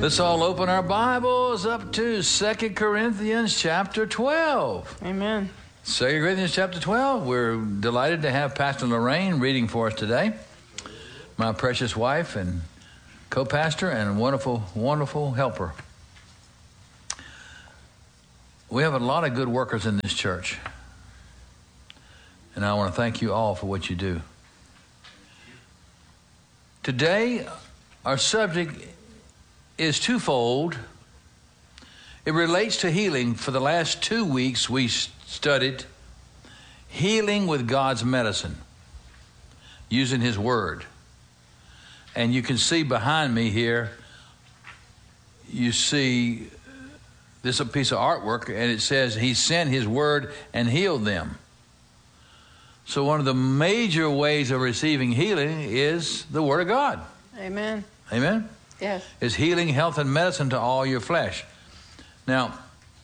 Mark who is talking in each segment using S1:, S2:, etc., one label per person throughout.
S1: Let's all open our Bibles up to 2 Corinthians chapter 12.
S2: Amen.
S1: 2 Corinthians chapter 12. We're delighted to have Pastor Lorraine reading for us today. My precious wife and co-pastor and wonderful, wonderful helper. We have a lot of good workers in this church. And I want to thank you all for what you do. Today, our subject is twofold. It relates to healing. For the last 2 weeks, we studied healing with God's medicine, using His Word. And you can see behind me here, you see this a piece of artwork, and it says He sent His Word and healed them. So one of the major ways of receiving healing is the Word of God.
S2: Amen.
S1: Amen?
S2: Yes.
S1: Is healing, health, and medicine to all your flesh. Now,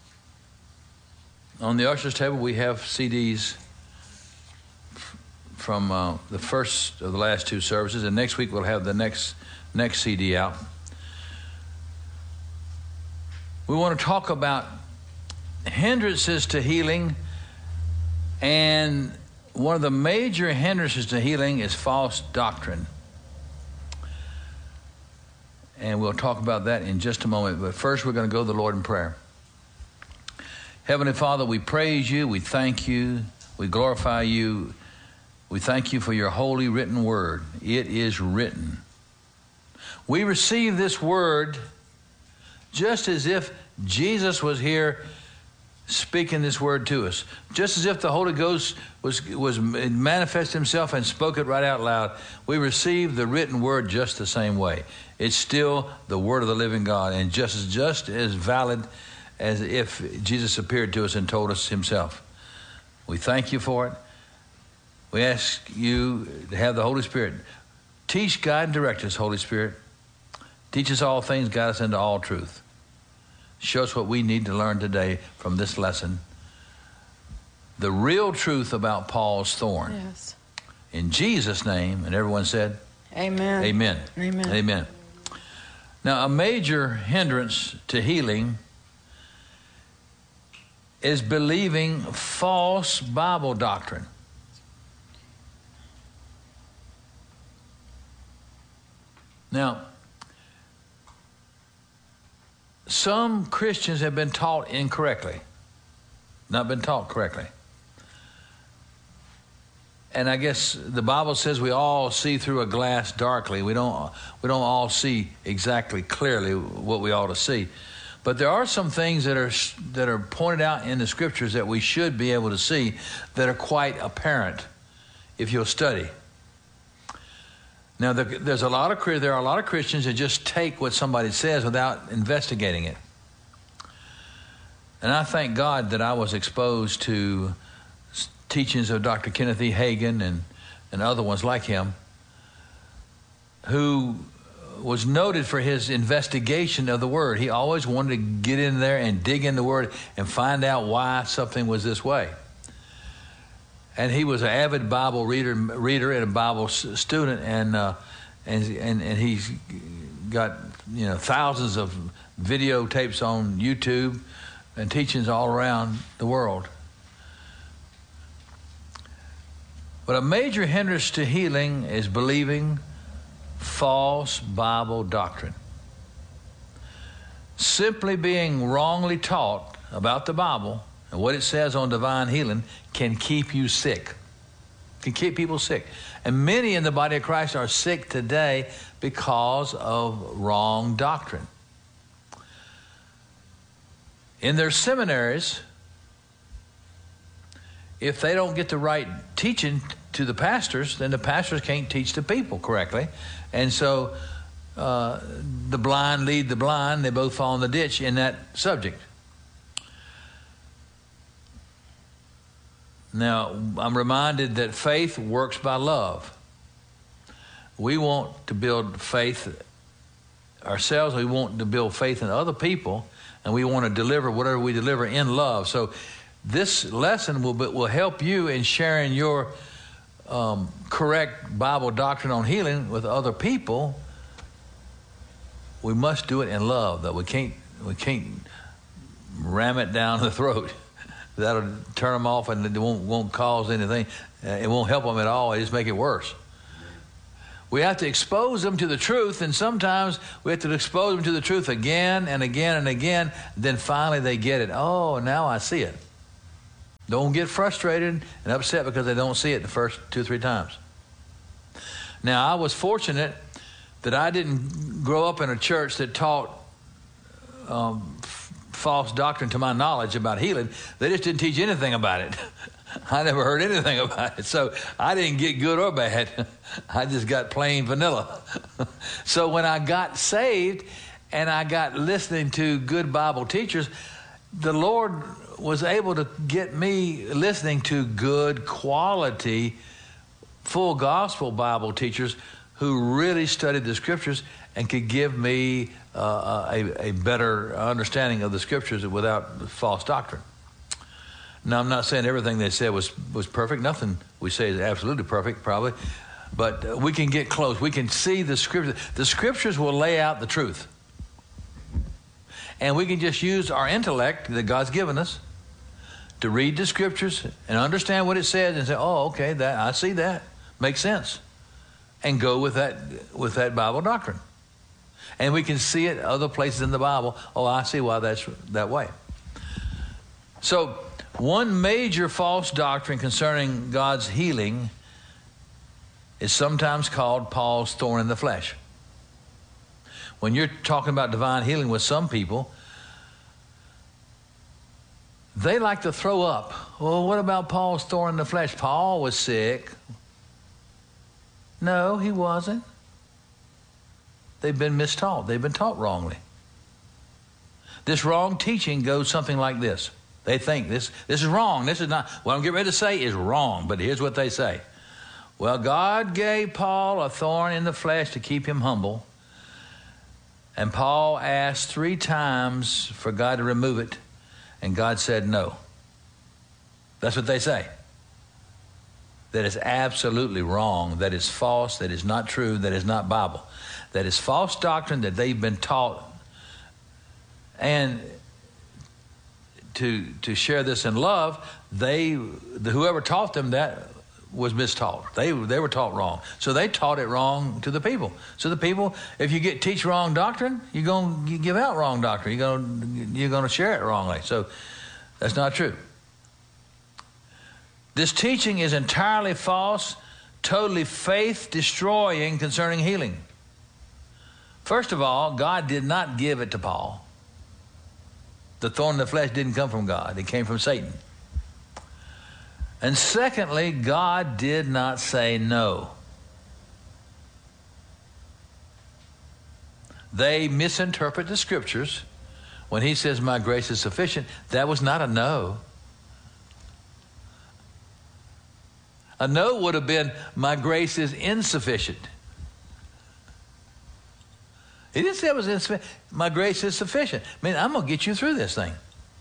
S1: on the usher's table, we have CDs from the first of the last two services, and next week we'll have the next CD out. We want to talk about hindrances to healing, and one of the major hindrances to healing is false doctrine. And we'll talk about that in just a moment. But first, we're going to go to the Lord in prayer. Heavenly Father, we praise you. We thank you. We glorify you. We thank you for your holy written word. It is written. We receive this word just as if Jesus was here speaking this word to us. Just as if the Holy Ghost was manifest himself and spoke it right out loud. We receive the written word just the same way. It's still the word of the living God, and just as valid as if Jesus appeared to us and told us himself. We thank you for it. We ask you to have the Holy Spirit teach, guide, and direct us, Holy Spirit. Teach us all things, guide us into all truth. Show us what we need to learn today from this lesson. The real truth about Paul's thorn.
S2: Yes.
S1: In Jesus' name, and everyone said,
S2: Amen.
S1: Amen.
S2: Amen.
S1: Amen. Now, a major hindrance to healing is believing false Bible doctrine. Now, some Christians have been taught incorrectly, not been taught correctly. And I guess the Bible says we all see through a glass darkly. We don't all see exactly clearly what we ought to see. But there are some things that are pointed out in the scriptures that we should be able to see that are quite apparent if you'll study. Now, there are a lot of Christians that just take what somebody says without investigating it. And I thank God that I was exposed to teachings of Dr. Kenneth E. Hagin and other ones like him, who was noted for his investigation of the Word. He always wanted to get in there and dig in the Word and find out why something was this way. And he was an avid Bible reader and a Bible student, and he's got thousands of videotapes on YouTube and teachings all around the world. But a major hindrance to healing is believing false Bible doctrine. Simply being wrongly taught about the Bible and what it says on divine healing can keep you sick, can keep people sick. And many in the body of Christ are sick today because of wrong doctrine. In their seminaries, if they don't get the right teaching to the pastors, then the pastors can't teach the people correctly. And so the blind lead the blind. They both fall in the ditch in that subject. Now, I'm reminded that faith works by love. We want to build faith ourselves. We want to build faith in other people, and we want to deliver whatever we deliver in love. So this lesson will help you in sharing your correct Bible doctrine on healing with other people we must do it in love, though. We can't ram it down the throat. That'll turn them off, and it won't cause anything. It won't help them at all. It just make it worse. We have to expose them to the truth, and sometimes we have to expose them to the truth again and again and again. Then finally they get it. Oh, now I see it. Don't get frustrated and upset because they don't see it the first 2 or 3 times. Now, I was fortunate that I didn't grow up in a church that taught false doctrine to my knowledge about healing. They just didn't teach anything about it. I never heard anything about it. So I didn't get good or bad. I just got plain vanilla. So when I got saved and I got listening to good Bible teachers, the Lord was able to get me listening to good quality, full gospel Bible teachers who really studied the scriptures and could give me a better understanding of the scriptures without false doctrine. Now, I'm not saying everything they said was perfect. Nothing we say is absolutely perfect, probably. But we can get close. We can see the scriptures. The scriptures will lay out the truth. And we can just use our intellect that God's given us to read the scriptures and understand what it says and say, oh, okay, that I see that. Makes sense. And go with that Bible doctrine. And we can see it other places in the Bible. Oh, I see why that's that way. So, one major false doctrine concerning God's healing is sometimes called Paul's thorn in the flesh. When you're talking about divine healing with some people, they like to throw up. Well, what about Paul's thorn in the flesh? Paul was sick. No, he wasn't. They've been mistaught. They've been taught wrongly. This wrong teaching goes something like this. They think this is wrong. This is not, what I'm getting ready to say is wrong, but here's what they say. Well, God gave Paul a thorn in the flesh to keep him humble. And Paul asked 3 times for God to remove it, and God said no. That's what they say. That is absolutely wrong. That is false. That is not true. That is not Bible. That is false doctrine that they've been taught. And to share this in love, whoever taught them that was mistaught. They were taught wrong. So they taught it wrong to the people. So the people, if you teach wrong doctrine, you're going to give out wrong doctrine. You're going to share it wrongly. So that's not true. This teaching is entirely false, totally faith-destroying concerning healing. First of all, God did not give it to Paul. The thorn in the flesh didn't come from God. It came from Satan. And secondly, God did not say no. They misinterpret the scriptures. When he says, my grace is sufficient, that was not a no. A no would have been, my grace is insufficient. He didn't say it was insufficient. My grace is sufficient. I mean, I'm going to get you through this thing.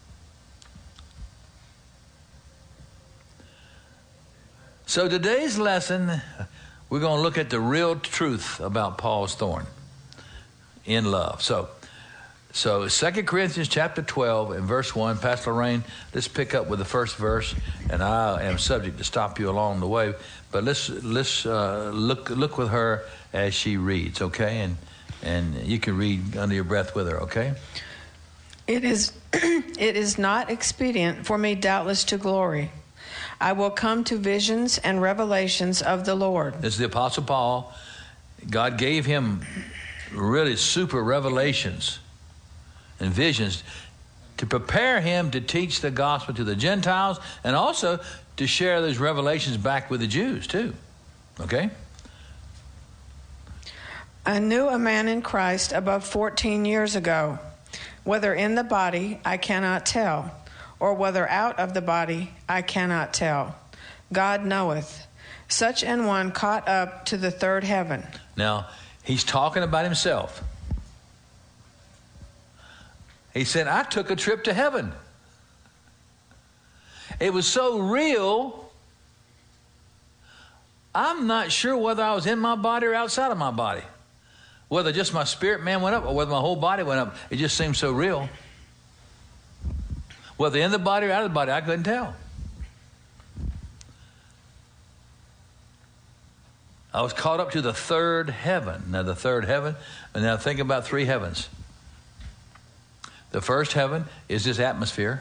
S1: So today's lesson, we're going to look at the real truth about Paul's thorn in love. So 2 Corinthians chapter 12 and verse 1, Pastor Lorraine, let's pick up with the first verse, and I am subject to stop you along the way, but let's look with her as she reads, okay? And you can read under your breath with her, okay?
S2: It is not expedient for me doubtless to glory. I will come to visions and revelations of the Lord.
S1: This is the Apostle Paul. God gave him really super revelations and visions to prepare him to teach the gospel to the Gentiles and also to share those revelations back with the Jews too. Okay?
S2: I knew a man in Christ above 14 years ago. Whether in the body, I cannot tell, or whether out of the body, I cannot tell. God knoweth. Such an one caught up to the third heaven.
S1: Now, he's talking about himself. He said, I took a trip to heaven. It was so real, I'm not sure whether I was in my body or outside of my body. Whether just my spirit man went up or whether my whole body went up, it just seemed so real. Whether in the body or out of the body, I couldn't tell. I was caught up to the third heaven. Now the third heaven, and now think about three heavens. The first heaven is this atmosphere.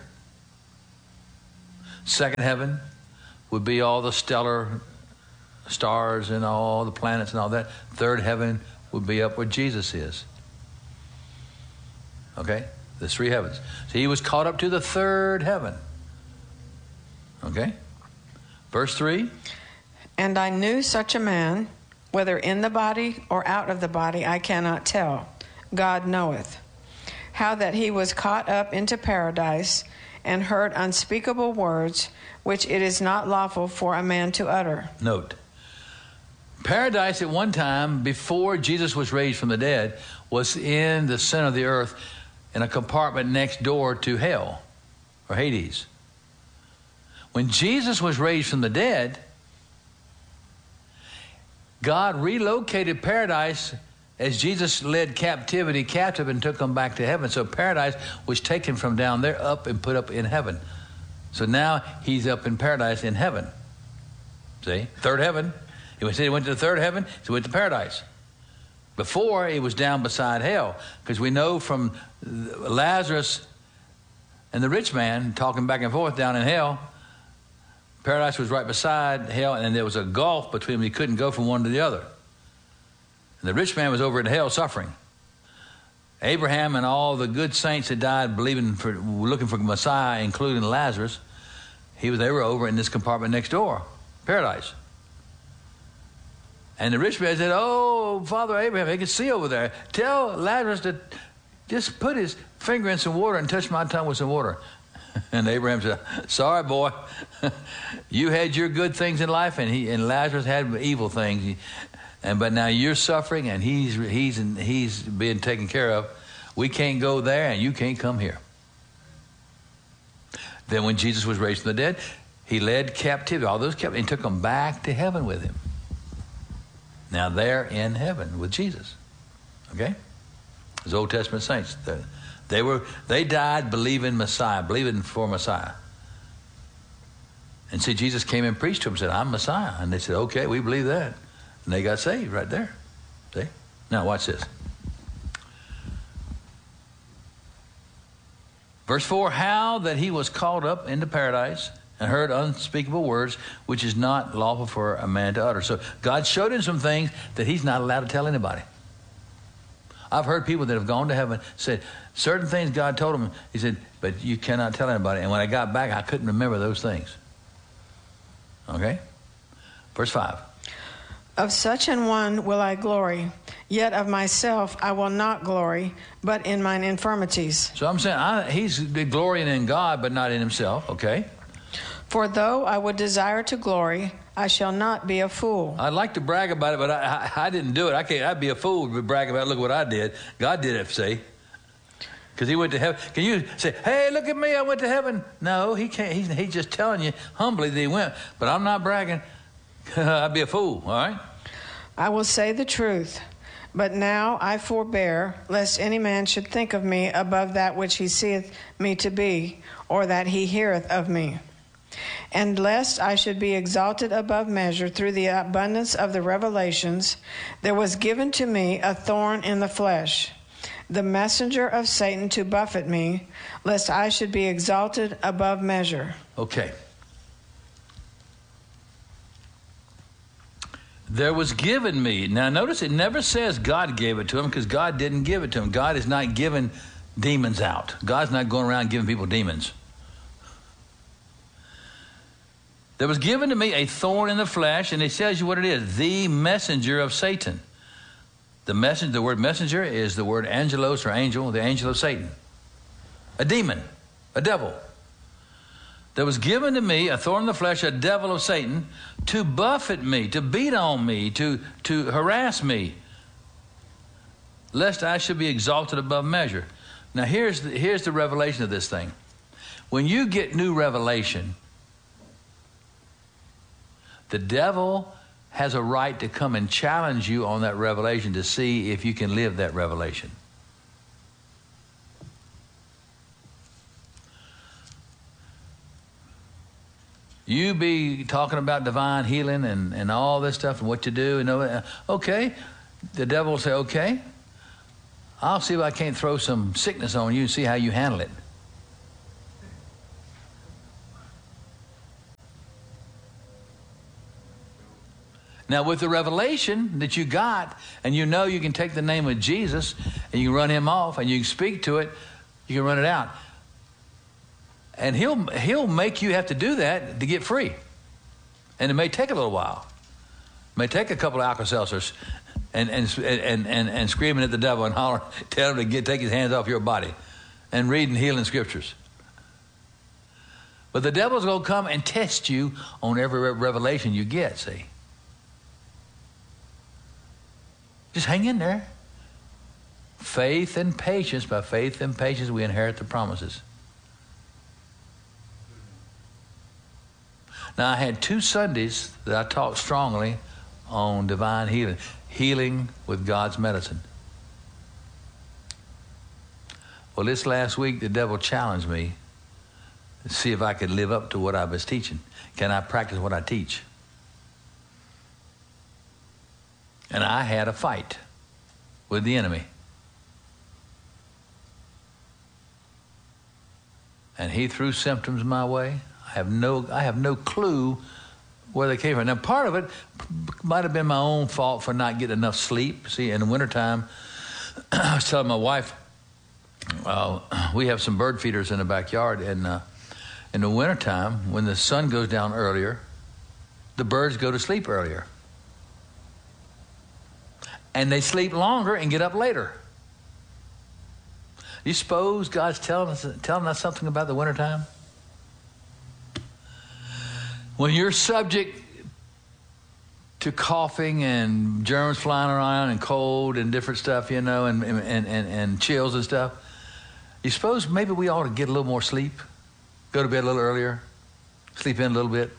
S1: Second heaven would be all the stellar stars and all the planets and all that. Third heaven would be up where Jesus is. Okay? The three heavens. So he was caught up to the third heaven. Okay? Verse 3.
S2: And I knew such a man, whether in the body or out of the body, I cannot tell. God knoweth. How that he was caught up into paradise and heard unspeakable words, which it is not lawful for a man to utter.
S1: Note. Paradise at one time, before Jesus was raised from the dead, was in the center of the earth in a compartment next door to hell, or Hades. When Jesus was raised from the dead, God relocated paradise as Jesus led captivity captive and took them back to heaven. So paradise was taken from down there up and put up in heaven. So now he's up in paradise in heaven. See? Third heaven. He went to the third heaven, so he went to paradise. Before, he was down beside hell, because we know from Lazarus and the rich man talking back and forth down in hell, paradise was right beside hell, and there was a gulf between them. He couldn't go from one to the other. And the rich man was over in hell suffering. Abraham and all the good saints that died looking for Messiah, including Lazarus, they were over in this compartment next door, paradise. And the rich man said, "Oh, Father Abraham, he can see over there. Tell Lazarus to just put his finger in some water and touch my tongue with some water." And Abraham said, "Sorry, boy. You had your good things in life, and Lazarus had evil things. But now you're suffering, and he's being taken care of. We can't go there, and you can't come here." Then when Jesus was raised from the dead, he led captivity, all those captives, and took them back to heaven with him. Now they're in heaven with Jesus. Okay? Those Old Testament saints. They died believing Messiah, believing for Messiah. And see, Jesus came and preached to them and said, "I'm Messiah." And they said, "Okay, we believe that." And they got saved right there. See? Now watch this. Verse 4, how that he was caught up into paradise and heard unspeakable words, which is not lawful for a man to utter. So God showed him some things that he's not allowed to tell anybody. I've heard people that have gone to heaven said certain things God told them. He said, "But you cannot tell anybody." And when I got back, I couldn't remember those things. Okay? Verse 5.
S2: Of such an one will I glory, yet of myself I will not glory, but in mine infirmities.
S1: So I'm saying he's glorying in God, but not in himself. Okay?
S2: For though I would desire to glory, I shall not be a fool.
S1: I'd like to brag about it, but I didn't do it. I'd be a fool to brag about it. Look what I did. God did it, see? Because he went to heaven. Can you say, "Hey, look at me, I went to heaven"? No, he can't. He's just telling you humbly that he went. But I'm not bragging. I'd be a fool, all right?
S2: I will say the truth, but now I forbear, lest any man should think of me above that which he seeth me to be, or that he heareth of me. And lest I should be exalted above measure through the abundance of the revelations, there was given to me a thorn in the flesh, the messenger of Satan to buffet me, lest I should be exalted above measure.
S1: Okay. There was given me. Now notice it never says God gave it to him, because God didn't give it to him. God is not giving demons out. God's not going around giving people demons. There was given to me a thorn in the flesh, and it tells you what it is: the messenger of Satan. The word messenger is the word angelos, or angel, the angel of Satan. A demon, a devil. There was given to me a thorn in the flesh, a devil of Satan, to buffet me, to beat on me, to harass me, lest I should be exalted above measure. Now here's the revelation of this thing. When you get new revelation, the devil has a right to come and challenge you on that revelation to see if you can live that revelation. You be talking about divine healing and all this stuff and what to do. And okay, the devil will say, okay, I'll see if I can't throw some sickness on you and see how you handle it. Now, with the revelation that you got, and you know you can take the name of Jesus and you can run him off and you can speak to it, you can run it out. And he'll make you have to do that to get free. And it may take a little while. It may take a couple of Alka-Seltzers and screaming at the devil and hollering, tell him to take his hands off your body and reading healing scriptures. But the devil's going to come and test you on every revelation you get, see. Just hang in there. Faith and patience. By faith and patience, we inherit the promises. Now, I had 2 Sundays that I taught strongly on divine healing. Healing with God's medicine. Well, this last week, the devil challenged me to see if I could live up to what I was teaching. Can I practice what I teach? And I had a fight with the enemy. And he threw symptoms my way. I have no clue where they came from. Now, part of it might have been my own fault for not getting enough sleep. See, in the wintertime, I was telling my wife, we have some bird feeders in the backyard, and in the wintertime, when the sun goes down earlier, the birds go to sleep earlier. And they sleep longer and get up later. You suppose God's telling us something about the wintertime? When you're subject to coughing and germs flying around and cold and different stuff, you know, and chills and stuff, you suppose maybe we ought to get a little more sleep? Go to bed a little earlier? Sleep in a little bit?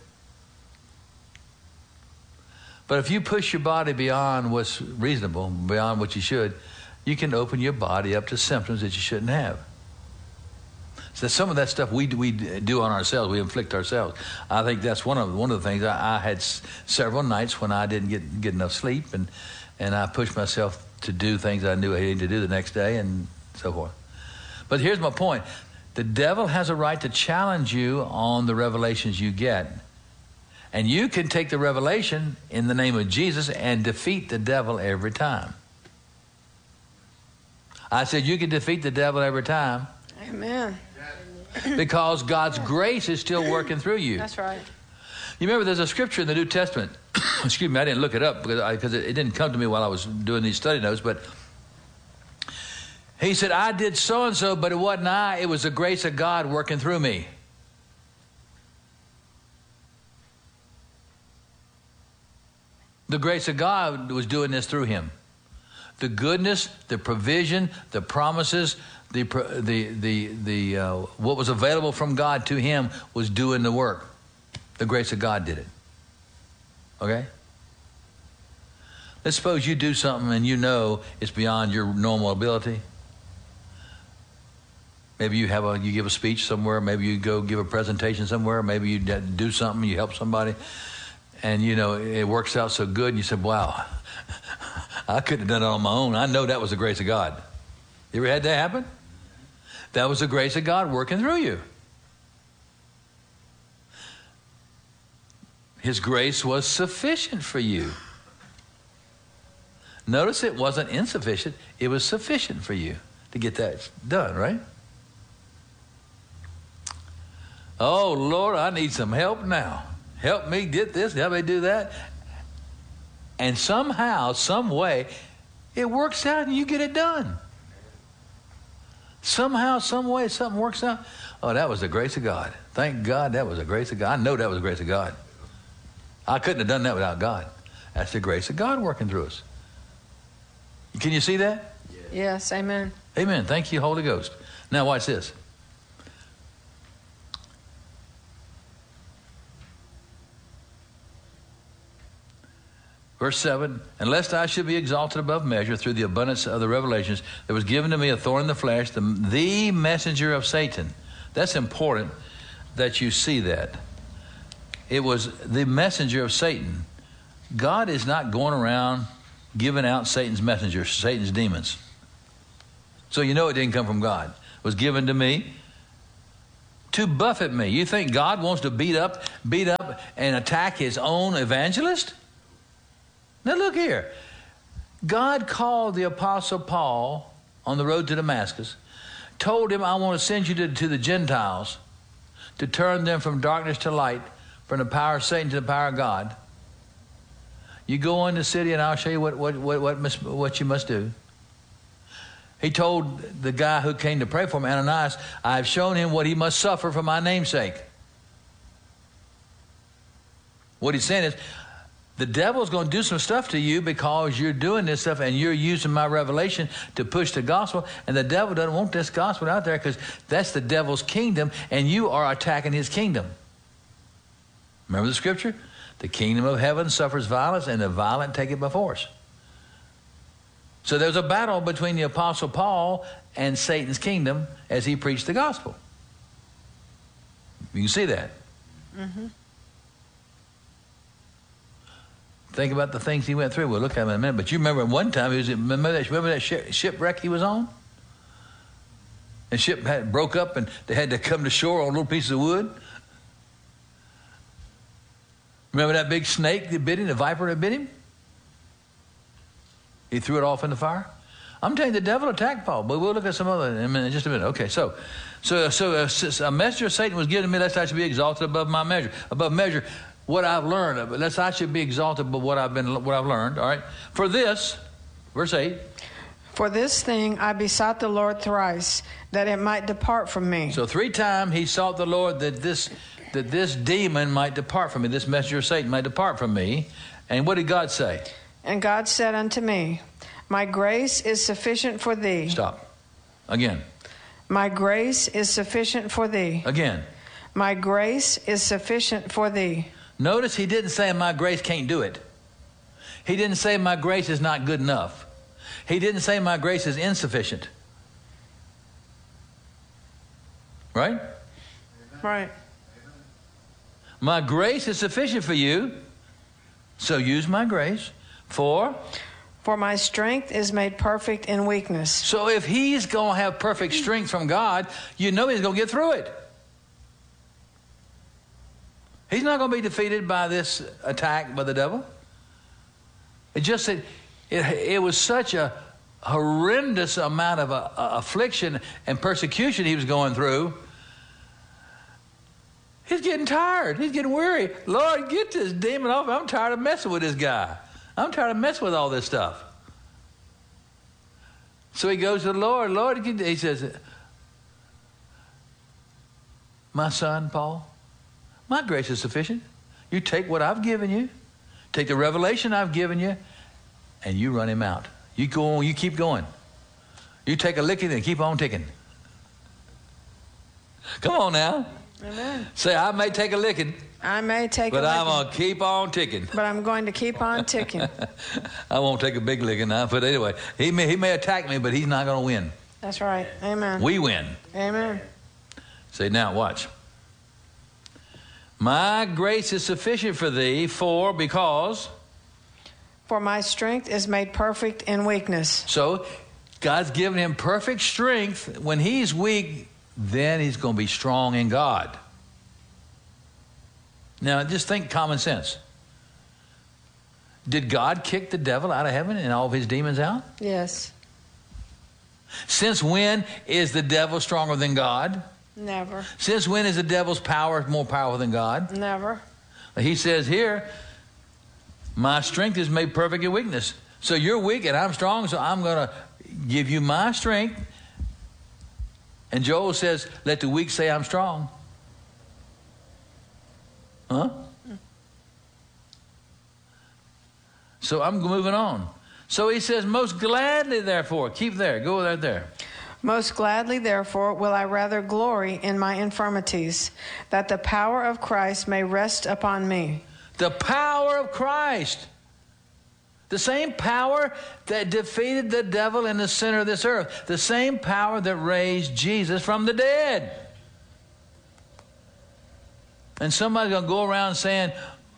S1: But if you push your body beyond what's reasonable, beyond what you should, you can open your body up to symptoms that you shouldn't have. So some of that stuff we do on ourselves, we inflict ourselves. I think that's one of the things. I had several nights when I didn't get enough sleep, and I pushed myself to do things I knew I needed to do the next day and so forth. But here's my point. The devil has a right to challenge you on the revelations you get. And you can take the revelation in the name of Jesus and defeat the devil every time. I said you can defeat the devil every time.
S2: Amen.
S1: Because God's grace is still working through you.
S2: That's right.
S1: You remember there's a scripture in the New Testament. Excuse me, I didn't look it up because it didn't come to me while I was doing these study notes. But he said, I did so and so, but it wasn't I. It was the grace of God working through me. The grace of God was doing this through him. The goodness, the provision, the promises, what was available from God to him was doing the work. The grace of God did it. Okay? Let's suppose you do something and you know it's beyond your normal ability. Maybe you give a speech somewhere. Maybe you go give a presentation somewhere. Maybe you do something, you help somebody. And, you know, it works out so good, and you said, wow, I couldn't have done it on my own. I know that was the grace of God. You ever had that happen? That was the grace of God working through you. His grace was sufficient for you. Notice it wasn't insufficient. It was sufficient for you to get that done, right? Oh, Lord, I need some help now. Help me get this, help me do that. And somehow, some way, it works out and you get it done. Somehow, some way, something works out. Oh, that was the grace of God. Thank God that was the grace of God. I know that was the grace of God. I couldn't have done that without God. That's the grace of God working through us. Can you see that?
S2: Yes, amen.
S1: Amen. Thank you, Holy Ghost. Now watch this. Verse 7, and lest I should be exalted above measure through the abundance of the revelations, there was given to me a thorn in the flesh, the messenger of Satan. That's important that you see that. It was the messenger of Satan. God is not going around giving out Satan's messengers, Satan's demons. So you know it didn't come from God. It was given to me to buffet me. You think God wants to beat up and attack his own evangelist? Now look here. God called the Apostle Paul on the road to Damascus, told him, I want to send you to the Gentiles to turn them from darkness to light, from the power of Satan to the power of God. You go in the city and I'll show you what you must do. He told the guy who came to pray for him, Ananias, I've shown him what he must suffer for my name's sake. What he's saying is, the devil's going to do some stuff to you because you're doing this stuff and you're using my revelation to push the gospel. And the devil doesn't want this gospel out there because that's the devil's kingdom and you are attacking his kingdom. Remember the scripture? The kingdom of heaven suffers violence and the violent take it by force. So there's a battle between the Apostle Paul and Satan's kingdom as he preached the gospel. You can see that. Mm-hmm. Think about the things he went through. We'll look at him in a minute. But you remember one time, remember that shipwreck he was on? And ship broke up and they had to come to shore on little pieces of wood. Remember that big snake that bit him, the viper that bit him? He threw it off in the fire. I'm telling you, the devil attacked Paul, but we'll look at some other in just a minute. Okay, so a messenger of Satan was given to me, lest I should be exalted above my measure. Above measure, what I've learned, lest I should be exalted above what I've learned. All right. For this, verse 8.
S2: For this thing I besought the Lord thrice, that it might depart from me.
S1: So 3 times he sought the Lord that this demon might depart from me, this messenger of Satan might depart from me. And what did God say?
S2: And God said unto me, my grace is sufficient for thee.
S1: Stop. Again.
S2: My grace is sufficient for thee.
S1: Again.
S2: My grace is sufficient for thee.
S1: Notice he didn't say my grace can't do it. He didn't say my grace is not good enough. He didn't say my grace is insufficient. Right?
S2: Right.
S1: My grace is sufficient for you, so use my grace. For
S2: my strength is made perfect in weakness.
S1: So if he's going to have perfect strength from God, you know he's going to get through it. He's not going to be defeated by this attack by the devil. It just said it was such a horrendous amount of affliction and persecution he was going through. He's getting tired. He's getting weary. Lord, get this demon off. I'm tired of messing with this guy. I'm tired of messing with all this stuff. So he goes to the Lord. Lord, he says, my son, Paul, my grace is sufficient. You take what I've given you, take the revelation I've given you, and you run him out. You go on, you keep going. You take a licking and keep on ticking. Come on now.
S2: Amen.
S1: Say, I may take a licking.
S2: I may take
S1: but
S2: a licking.
S1: I'm going to keep on ticking.
S2: But I'm going to keep on ticking.
S1: I won't take a big licking now, but anyway, he may attack me, but he's not going to win.
S2: That's right. Amen.
S1: We win.
S2: Amen.
S1: Say, now watch. My grace is sufficient for thee, because
S2: my strength is made perfect in weakness.
S1: So God's given him perfect strength. When he's weak, then he's going to be strong in God. Now, just think common sense. Did God kick the devil out of heaven and all of his demons out?
S2: Yes.
S1: Since when is the devil stronger than God?
S2: Never.
S1: Since when is the devil's power more powerful than God?
S2: Never.
S1: He says here, my strength is made perfect in weakness. So you're weak and I'm strong, so I'm going to give you my strength. And Joel says, let the weak say I'm strong. Huh? So I'm moving on. So he says, most gladly, therefore, keep there, go there.
S2: Most gladly, therefore, will I rather glory in my infirmities, that the power of Christ may rest upon me.
S1: The power of Christ. The same power that defeated the devil in the center of this earth. The same power that raised Jesus from the dead. And somebody's going to go around saying,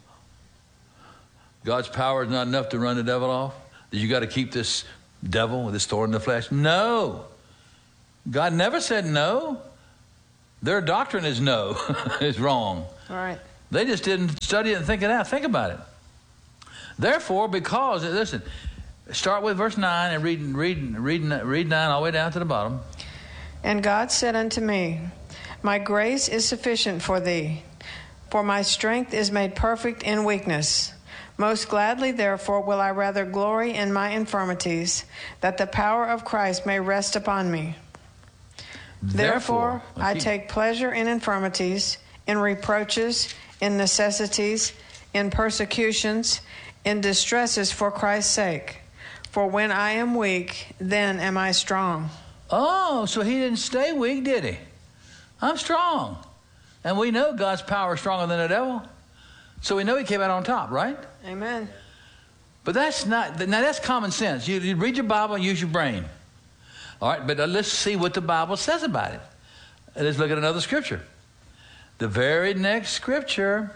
S1: God's power is not enough to run the devil off? That you got to keep this devil with this thorn in the flesh? No. God never said no. Their doctrine is no. It's wrong.
S2: All right.
S1: They just didn't study it and think it out. Think about it. Therefore, because, listen, start with verse 9 and read 9 all the way down to the bottom.
S2: And God said unto me, My grace is sufficient for thee, for my strength is made perfect in weakness. Most gladly, therefore, will I rather glory in my infirmities, that the power of Christ may rest upon me. Therefore, I take pleasure in infirmities, in reproaches, in necessities, in persecutions, in distresses for Christ's sake. For when I am weak, then am I strong.
S1: Oh, so he didn't stay weak, did he? I'm strong. And we know God's power is stronger than the devil. So we know he came out on top, right?
S2: Amen.
S1: But that's not, now that's common sense. You read your Bible and use your brain. All right, but let's see what the Bible says about it. Let's look at another scripture. The very next scripture.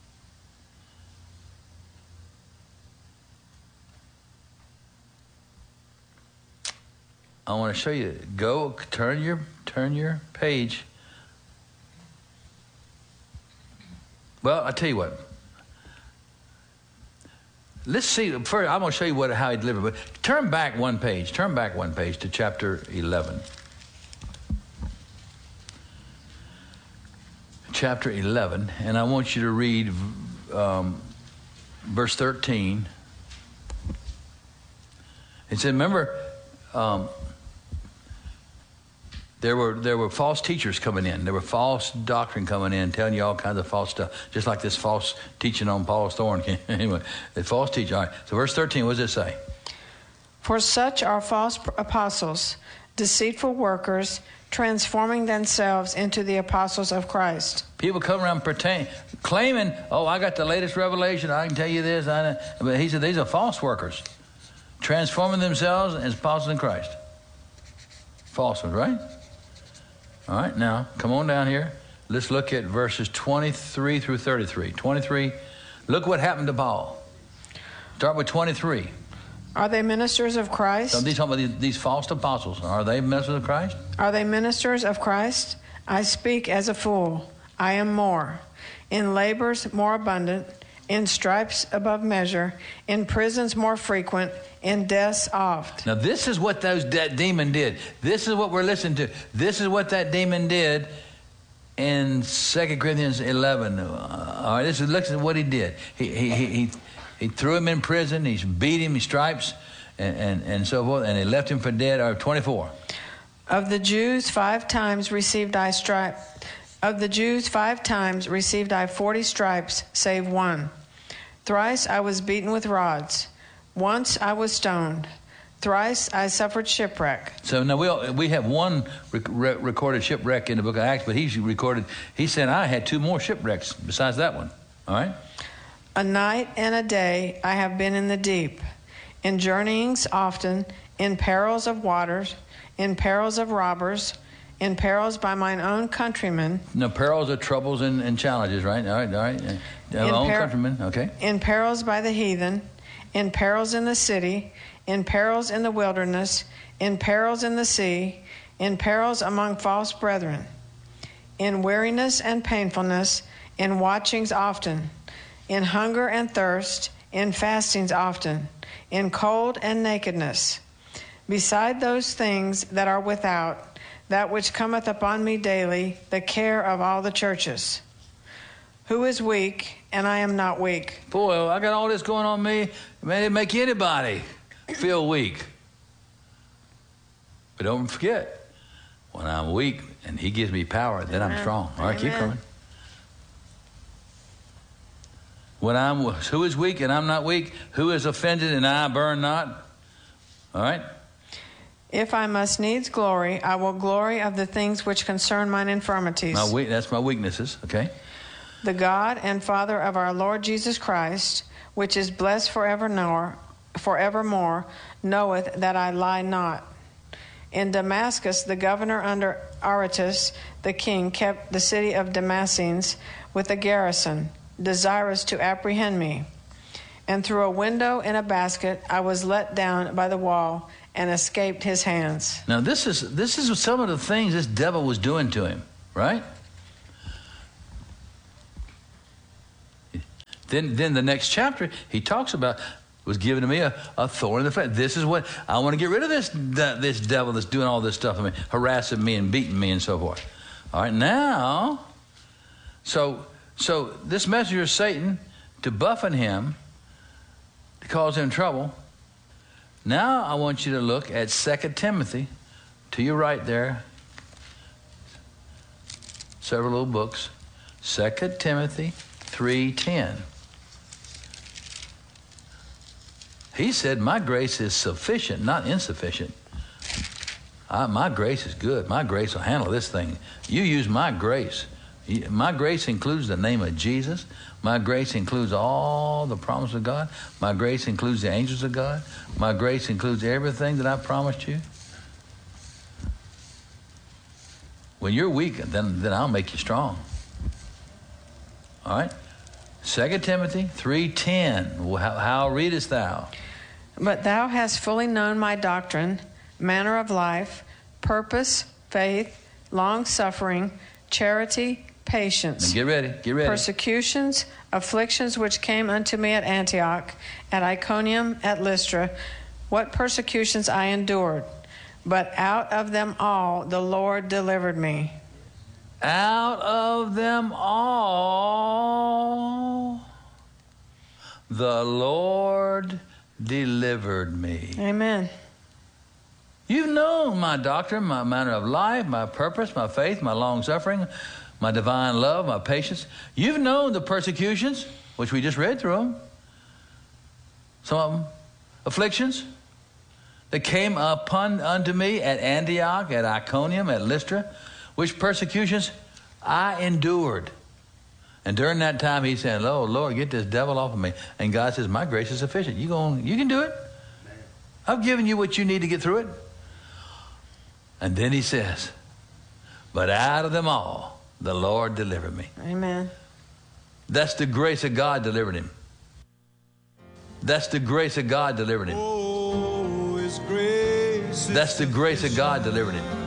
S1: I want to show you. Go, turn your page. Well, I'll tell you what. Let's see. First, I'm going to show you how he delivered. But turn back one page. Turn back one page to chapter 11. Chapter 11, and I want you to read verse 13. It said, remember, there were false teachers coming in. There were false doctrine coming in, telling you all kinds of false stuff, just like this false teaching on Paul's thorn. Anyway, the false teaching. All right, so verse 13, what does it say?
S2: For such are false apostles, deceitful workers, transforming themselves into the apostles of Christ.
S1: People come around claiming, oh, I got the latest revelation, I can tell you this. But he said these are false workers, transforming themselves as apostles in Christ. False ones, right? All right, now, come on down here. Let's look at verses 23 through 33. 23, look what happened to Paul. Start with 23.
S2: Are they ministers of Christ?
S1: So these talking about these false apostles. Are they ministers of Christ?
S2: Are they ministers of Christ? I speak as a fool. I am more. In labors more abundant, in stripes above measure, in prisons more frequent, in deaths oft.
S1: Now this is what that demon did. This is what we're listening to. This is what that demon did in 2 Corinthians 11. All right, look at what he did. He threw him in prison. He beat him. He stripes and so forth. And he left him for dead. Or 24.
S2: Of the Jews 5 times received I 40 stripes, save one. Thrice I was beaten with rods. Once I was stoned. Thrice I suffered shipwreck.
S1: So now we have one recorded shipwreck in the book of Acts, but he said I had 2 more shipwrecks besides that one. All right?
S2: A night and a day I have been in the deep, in journeyings often, in perils of waters, in perils of robbers, in perils by mine own countrymen.
S1: No, perils are troubles and challenges, right? All right. Own countrymen, okay.
S2: In perils by the heathen, in perils in the city, in perils in the wilderness, in perils in the sea, in perils among false brethren, in weariness and painfulness, in watchings often, in hunger and thirst, in fastings often, in cold and nakedness. Beside those things that are without, that which cometh upon me daily, the care of all the churches. Who is weak, and I am not weak?
S1: Boy, I got all this going on me. Man, it'd make anybody feel weak. But don't forget, when I'm weak and he gives me power, then I'm strong. All right, keep coming. Who is weak and I'm not weak? Who is offended and I burn not? All right?
S2: If I must needs glory, I will glory of the things which concern mine infirmities.
S1: That's my weaknesses, okay?
S2: The God and Father of our Lord Jesus Christ, which is blessed forevermore, forevermore, knoweth that I lie not. In Damascus, the governor under Aretas the king kept the city of Damascenes with a garrison, desirous to apprehend me. And through a window in a basket I was let down by the wall and escaped his hands.
S1: Now this is some of the things this devil was doing to him, right? Then the next chapter he talks about was given to me a thorn in the flesh. This is what I want to get rid of, this devil that's doing all this stuff. I mean, harassing me and beating me and so forth. All right, now, so this messenger of Satan to buffet him, to cause him trouble. Now I want you to look at 2 Timothy, to your right there. Several little books. 2 Timothy 3:10. He said, my grace is sufficient, not insufficient. My grace is good. My grace will handle this thing. You use my grace. My grace includes the name of Jesus. My grace includes all the promise of God. My grace includes the angels of God. My grace includes everything that I promised you. When you're weak, then I'll make you strong. All right? 2 Timothy 3:10. How readest thou?
S2: But thou hast fully known my doctrine, manner of life, purpose, faith, long-suffering, charity, patience.
S1: Now get ready.
S2: Persecutions, afflictions which came unto me at Antioch, at Iconium, at Lystra, what persecutions I endured. But out of them all the Lord delivered me.
S1: Out of them all the Lord delivered me.
S2: Amen.
S1: You've known my doctrine, my manner of life, my purpose, my faith, my long-suffering, my divine love, my patience. You've known the persecutions, which we just read through them. Some of them, afflictions that came upon unto me at Antioch, at Iconium, at Lystra, which persecutions I endured. And during that time he said, oh, Lord, get this devil off of me. And God says, my grace is sufficient. You can do it. I've given you what you need to get through it. And then he says, but out of them all, the Lord delivered me.
S2: Amen.
S1: That's the grace of God delivered him. That's the grace of God delivered him.
S3: Oh, His grace.
S1: That's the grace of God delivered him.